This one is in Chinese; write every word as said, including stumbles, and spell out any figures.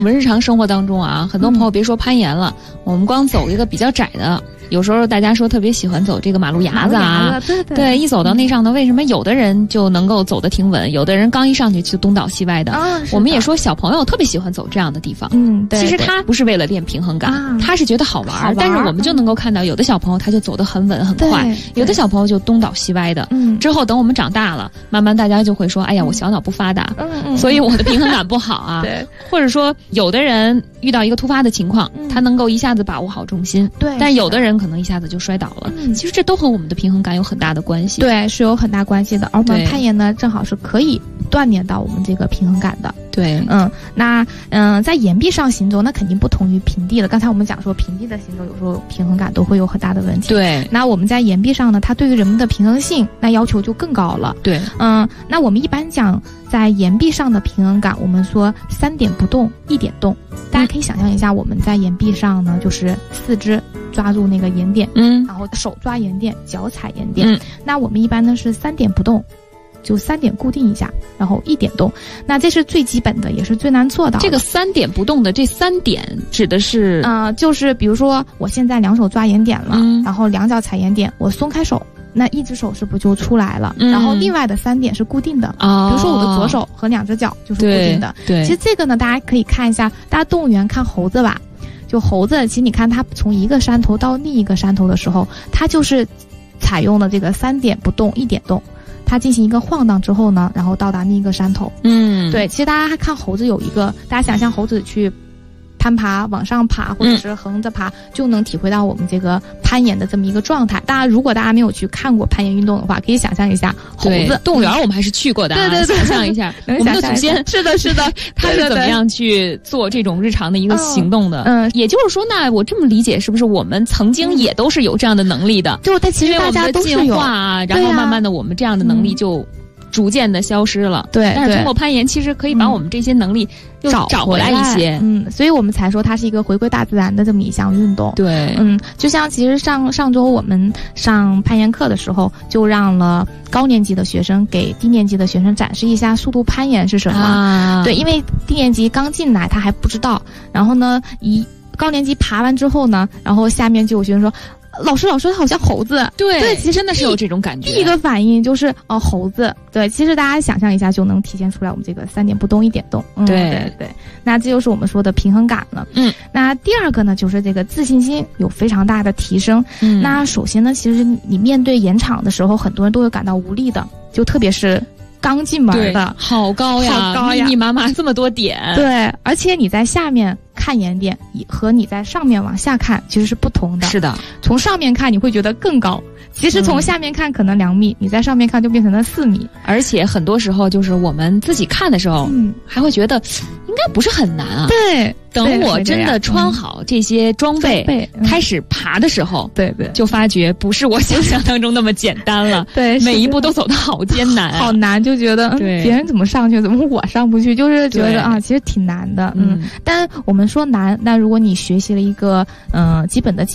我们日常生活当中啊，很多朋友别说攀岩了，嗯、我们光走一个比较窄的，有时候大家说特别喜欢走这个马路牙子啊， 牙子对对对，一走到那上头，为什么有的人就能够走得挺稳，有的人刚一上去就东倒西歪的？ 啊、 我们也说小朋友特别喜欢走这样的地方， 嗯，对， 其实他不是为了练平衡感， 啊、 他是觉得好玩， 好玩， 但是我们就能够看到，有的小朋友他就走得很稳很快，有的小朋友就东倒西歪的。 嗯， 之后等我们长大了，慢慢大家就会说，哎呀，我小脑不发达， 嗯嗯， 所以我的平衡感不好啊。 对， 或者说有的人遇到一个突发的情况， 嗯、 他能够一下子把握好重心， 对， 但有的人可能一下子就摔倒了。 嗯， 其实这都和我们的平衡感有很大的关系。 对，是有很大关系的。而我们攀岩呢，正好是可以锻炼到我们这个平衡感的。 对， 嗯，那嗯、呃，在岩壁上行走，那肯定不同于平地了。刚才我们讲说，平地的行走有时候平衡感都会有很大的问题。 对， 那我们在岩壁上呢，它对于人们的平衡性那要求就更高了。 对， 嗯，那我们一般讲在岩壁上的平衡感，我们说三点不动，一点动。大家可以想象一下，我们在岩壁上呢，就是四肢抓住那个岩点， 嗯， 然后手抓岩点，脚踩岩点。 嗯， 那我们一般呢是三点不动。就三点固定一下，然后一点动，那这是最基本的，也是最难做到的。 这个三点不动的这三点指的是， 呃，就是比如说我现在两手抓岩点了， 嗯、 然后两脚踩岩点，我松开手，那一只手是不是就出来了？嗯、然后另外的三点是固定的， 哦、 比如说我的左手和两只脚就是固定的。 对，对其实这个呢，大家可以看一下，大家动物园看猴子吧，就猴子，其实你看它从一个山头到另一个山头的时候，它就是采用了这个三点不动，一点动。它进行一个晃荡之后呢，然后到达另一个山头。 嗯， 对，其实大家还看猴子有一个，大家想象猴子去攀爬往上爬，或者是横着爬，嗯、就能体会到我们这个攀岩的这么一个状态。大家如果大家没有去看过攀岩运动的话，可以想象一下猴子。 动物园我们还是去过的、啊， 对对对， 想象一下我们的祖先是的，是的， 他是怎么样去做这种日常的一个行动的？嗯，也就是说，那我这么理解，是不是我们曾经也都是有这样的能力的？ 就它其实大家都是有， 进化啊，然后慢慢的我们这样的能力就。逐渐的消失了， 对， 但是通过攀岩，其实可以把我们这些能力又找找回来一些， 嗯，所以我们才说它是一个回归大自然的这么一项运动。 对， 嗯，就像其实上上周我们上攀岩课的时候，就让了高年级的学生给低年级的学生展示一下速度攀岩是什么。 啊、 对，因为低年级刚进来他还不知道，然后呢，一高年级爬完之后呢，然后下面就有学生说。老师，老师，他好像猴子。 对对，其实真的是有这种感觉。 第一个反应就是，呃，猴子。对，其实大家想象一下就能体现出来我们这个三点不动，一点动。嗯、 对对对，那这就是我们说的平衡感了。 嗯， 那第二个呢，就是这个自信心有非常大的提升。 嗯， 那首先呢，其实你面对岩场的时候，很多人都会感到无力的，就特别是。刚进门的， 好高呀， 好高呀， 密密麻麻这么多点。 对，而且你在下面看岩点和你在上面往下看其实是不同的。 是的， 从上面看你会觉应更高，其实从下面看可能两米，嗯、你在上面看就变成了四米。 而且很多时候就是我们自己看的时候，嗯，还会觉得应该不是很难啊。 对。 等我真的穿好这些装备， 嗯、 开始爬的时候， 对对， 就发觉不是我想象当中那么简单了。 对， 每一步都走得好艰难、啊， 好难，就觉得嗯，别人怎么上去，怎么我上不去，就是觉得啊，其实挺难的。嗯，但我们说难，但如果你学习了一个嗯、呃、基本的。